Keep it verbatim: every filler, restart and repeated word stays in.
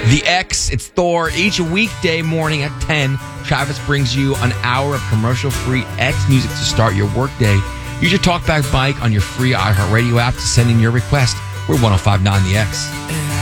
The X, it's Thor. Each weekday morning at ten, Travis brings you an hour of commercial-free X music to start your workday. Use your TalkBack mic on your free iHeartRadio app to send in your request. We're one oh five point nine The X.